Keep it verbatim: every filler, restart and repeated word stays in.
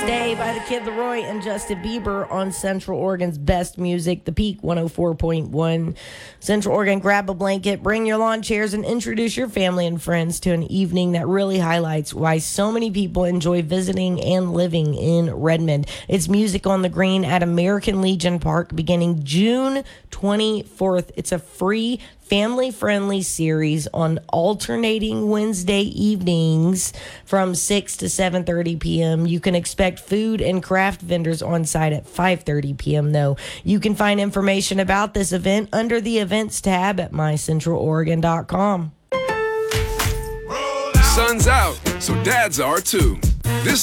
Stay by the Kid Leroy and Justin Bieber on Central Oregon's best music, The Peak one oh four point one. Central Oregon, grab a blanket, bring your lawn chairs, and introduce your family and friends to an evening that really highlights why so many people enjoy visiting and living in Redmond. It's Music on the Green at American Legion Park beginning June twenty-fourth. It's a free family-friendly series on alternating Wednesday evenings from six to seven thirty p.m. You can expect food and craft vendors on site at five thirty p.m. though. You can find information about this event under the events tab at my central oregon dot com. Sun's out, so dads are too. This